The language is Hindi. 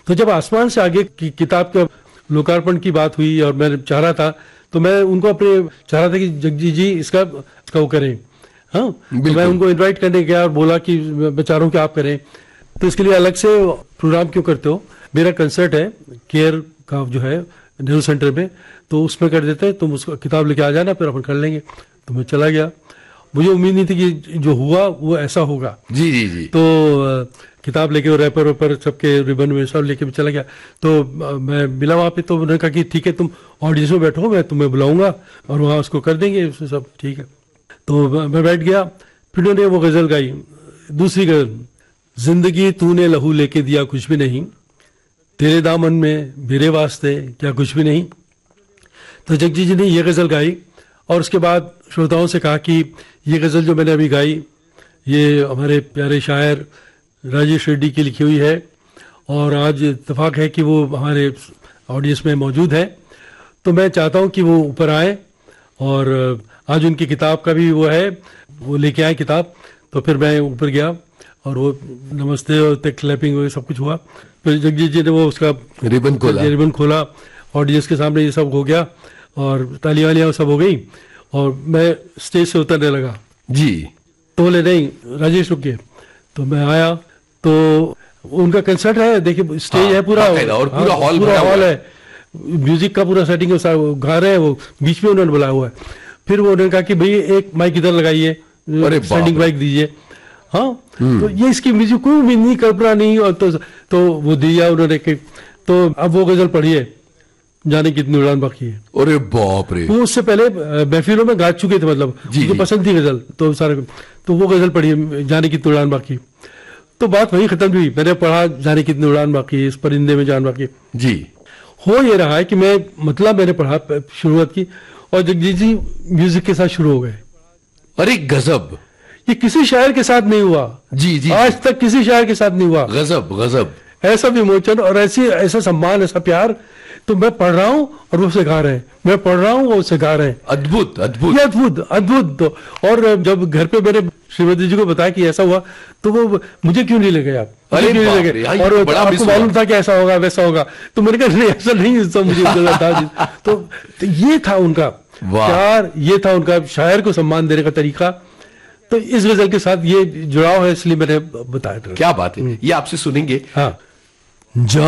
तो जब आसमान से आगे की किताब का लोकार्पण की बात हुई और मैं चाह रहा था, तो मैं उनको अपने चाह रहा था कि जगजीत जी इसका वो करें। हाँ, तो मैं उनको इनवाइट करने गया और बोला कि मैं चाह रहा हूँ कि आप करें। तो इसके लिए अलग से प्रोग्राम क्यों करते हो, मेरा कंसर्ट है केयर का जो है नेहरू सेंटर में, तो उसमें कर देते हैं, तुम उसको किताब लेके आ जाना, फिर अपन कर लेंगे। तो मैं चला गया, मुझे उम्मीद नहीं थी कि जो हुआ वो ऐसा होगा। जी जी जी। तो किताब लेके रैपर वेपर सबके रिबन में सब लेके चला गया। तो मैं मिला वहाँ पे, तो उन्होंने कहा कि ठीक है तुम ऑडियंस में बैठो, मैं तुम्हें बुलाऊंगा और वहाँ उसको कर देंगे सब, ठीक है। तो मैं बैठ गया, फिर उन्होंने वो गजल गाई, दूसरी गजल, जिंदगी तूने लहू लेके दिया कुछ भी नहीं, तेरे दामन में मेरे वास्ते क्या कुछ भी नहीं। तो जगजीत जी ने ये गजल गाई और उसके बाद श्रोताओं से कहा कि ये गजल जो मैंने अभी गाई ये हमारे प्यारे शायर राजेश रेड्डी की लिखी हुई है और आज इत्तेफाक है कि वो हमारे ऑडियंस में मौजूद है, तो मैं चाहता हूँ कि वो ऊपर आए और आज उनकी किताब का भी वो है, वो लेके आए किताब। तो फिर मैं ऊपर गया और वो नमस्ते और क्लैपिंग सब कुछ हुआ। फिर जगजीत जी ने वो उसका रिबन खोला, ऑडियंस के सामने ये सब हो गया और तालियां वालियां सब हो गई और मैं स्टेज से उतरने लगा जी। तो बोले नहीं राजेश रुकिए। तो मैं आया तो उनका कंसर्ट है, देखिए स्टेज है पूरा और पूरा हॉल है, म्यूजिक का पूरा सेटिंग गा रहे हैं, वो बीच में उन्होंने बुलाया हुआ है। फिर वो उन्होंने कहा कि भाई एक माइक इधर लगाइए, स्टैंडिंग माइक दीजिए। हाँ, तो ये इसकी म्यूजिक कोई भी नहीं, कल्पना नहीं, और तो वो दिया उन्होंने। तो अब वो गजल पढ़िए, जाने कितनी उड़ान बाकी है। अरे बाप रे, वो उससे पहले महफिलों में गा चुके थे, मतलब मुझे पसंद थी गजल, तो सारे, तो वो गजल पढ़िए, जाने कितनी उड़ान बाकी। तो बात वही खत्म हुई, मैंने पढ़ा जाने कितनी उड़ान बाकी, इस परिंदे में जान बाकी जी। हो ये रहा है कि मैं मतलब मैंने पढ़ा शुरुआत की और जगजीत जी म्यूजिक के साथ शुरू हो गए। अरे गजब, ये किसी शायर के साथ नहीं हुआ। जी जी, आज तक किसी शायर के साथ नहीं हुआ। गजब गजब, ऐसा विमोचन और ऐसा सम्मान, ऐसा प्यार। तो मैं पढ़ रहा हूँ और वो उसे गा रहे हैं, मैं पढ़ रहा हूँ वो उसे गा रहे हैं। अद्भुत अद्भुत, ये अद्भुत अद्भुत। तो और जब घर पे मैंने श्रीमती जी को बताया कि ऐसा हुआ, तो वो मुझे क्यों नहीं लगे आप, अरे क्यों नहीं लगे, और आपको मालूम था कि ऐसा होगा वैसा होगा। तो मैंने कहा नहीं ऐसा नहीं, सब मुझे था। तो ये था उनका प्यार, ये था उनका शायर को सम्मान देने का तरीका। तो इस गजल के साथ ये जुड़ाव है, इसलिए मैंने बताया। क्या बात है, ये आपसे सुनेंगे। हाँ,